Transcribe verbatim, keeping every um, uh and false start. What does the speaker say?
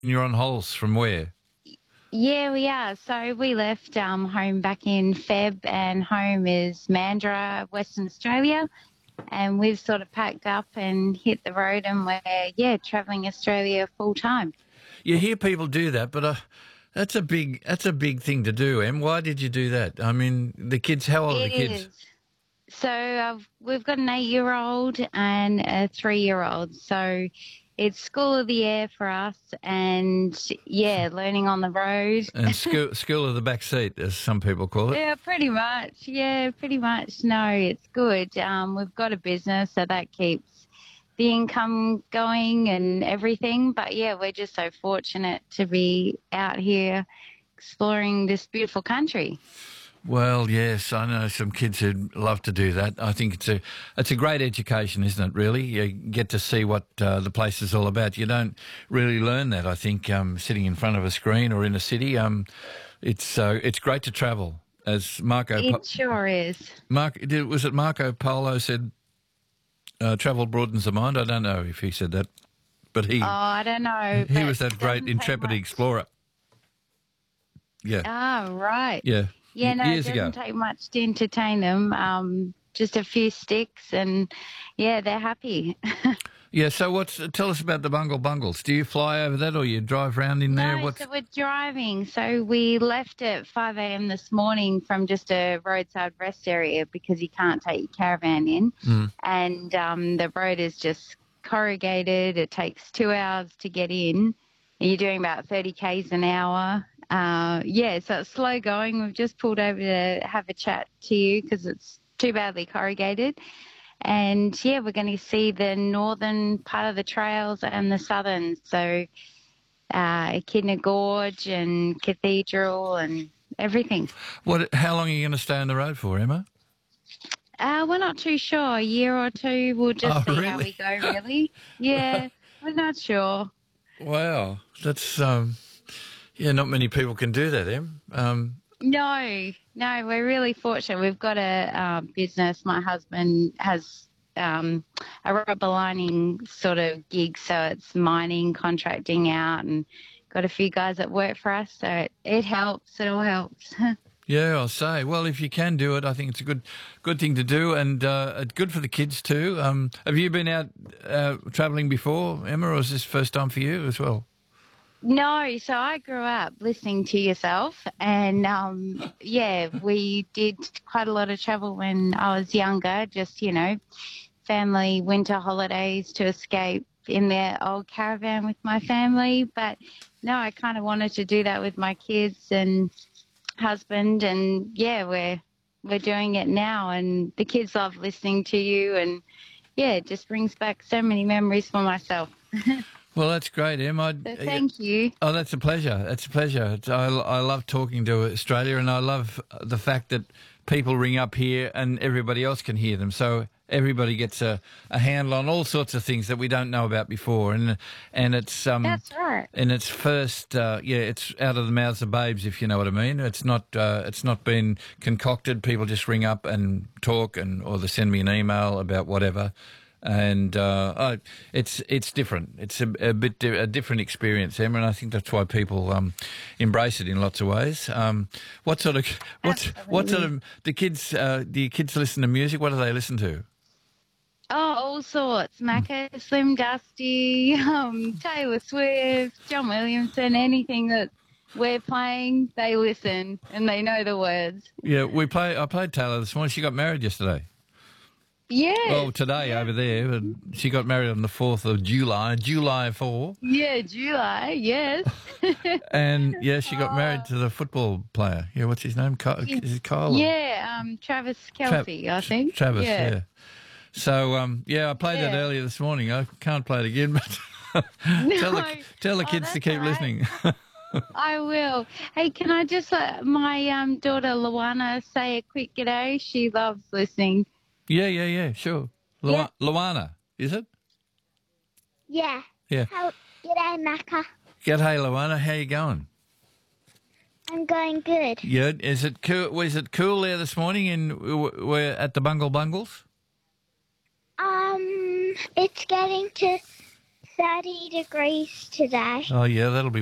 You're on Holes from where? Yeah, we are. So we left um, home back in Feb, and home is Mandurah, Western Australia. And we've sort of packed up and hit the road, and we're, yeah, travelling Australia full time. You hear people do that, but uh, that's a big that's a big thing to do, Em. Why did you do that? I mean, the kids, how old are the It kids? is. So uh, we've got an eight-year-old and a three-year-old. So it's school of the air for us, and, yeah, learning on the road. And school, school of the back seat, as some people call it. Yeah, pretty much. Yeah, pretty much. No, it's good. Um, we've got a business, so that keeps the income going and everything. But, yeah, we're just so fortunate to be out here exploring this beautiful country. Well, yes, I know some kids who'd love to do that. I think it's a it's a great education, isn't it, really? You get to see what uh, the place is all about. You don't really learn that, I think, um, sitting in front of a screen or in a city. Um, it's uh, it's great to travel, as Marco... It sure is. Mark, did, was it Marco Polo said, uh, travel broadens the mind? I don't know if he said that, but he... Oh, I don't know. He was that great intrepid explorer. Yeah. Ah, right. Yeah. Yeah, no, Years it doesn't ago. take much to entertain them. Um, just a few sticks, and yeah, they're happy. Yeah. So, what's tell us about the Bungle Bungles? Do you fly over that, or you drive round in there? No, What's so we're driving. So we left at five a.m. this morning from just a roadside rest area because you can't take your caravan in, Mm. and um, the road is just corrugated. It takes two hours to get in. You're doing about thirty k's an hour. Uh, yeah, so it's slow going. We've just pulled over to have a chat to you because it's too badly corrugated. And, yeah, we're going to see the northern part of the trails and the southern. So uh, Echidna Gorge and Cathedral and everything. what? How long are you going to stay on the road for, Emma? Uh, we're not too sure. A year or two. We'll just Oh, see how really? we go, really. Yeah, we're not sure. Wow, that's um, yeah. Not many people can do that, Em. Um, No, no, we're really fortunate. We've got a uh, business. My husband has um, a rubber lining sort of gig, so it's mining, contracting out, and got a few guys that work for us. So it, it helps. It all helps. yeah, I'll say. Well, if you can do it, I think it's a good, good thing to do, and uh, it's good for the kids too. Um, have you been out uh, travelling before, Emma, or is this first time for you as well? No, so I grew up listening to yourself, and um, yeah, we did quite a lot of travel when I was younger, just, you know, family winter holidays to escape in their old caravan with my family. But no, I kind of wanted to do that with my kids and husband, and yeah, we're we're doing it now, and the kids love listening to you, and yeah, it just brings back so many memories for myself. Well, that's great, Em. I, So thank you. Oh, that's a pleasure. That's a pleasure. It's, I, I love talking to Australia, and I love the fact that people ring up here and everybody else can hear them. So everybody gets a, a handle on all sorts of things that we don't know about before. And and it's um That's right. and it's first uh, yeah, it's out of the mouths of babes, if you know what I mean. It's not uh, it's not been concocted. People just ring up and talk, and or they send me an email about whatever. And uh, I, it's it's different. It's a, a bit di- a different experience, Emma, and I think that's why people um, embrace it in lots of ways. Um, what sort of what what sort of do kids uh, do your kids listen to music? What do they listen to? Oh, all sorts. Macca, Slim Dusty, um, Taylor Swift, John Williamson, anything that we're playing, they listen and they know the words. Yeah, we play. I played Taylor this morning. She got married yesterday. Yeah. Well, today over there, but she got married on the fourth of July, July four. Yeah, July, yes. And yeah, she got married to the football player. Yeah, what's his name? Ky- is it Kyle? Yeah, um, Travis Kelce, I think. Travis, yeah. Yeah. So, um, yeah, I played that Yeah. earlier this morning. I can't play it again, but tell the, tell the Oh, kids to that's keep all right. listening. I will. Hey, can I just let my um, daughter Luana say a quick g'day? She loves listening. Yeah, yeah, yeah, sure. Lu- Yeah. Luana, is it? Yeah. Yeah. How, g'day, Macca. G'day, Luana. How you going? I'm going good. Yeah. Is it cool? Was it cool there this morning? And we're at the Bungle Bungles. Um, it's getting to thirty degrees today. Oh, yeah, that'll be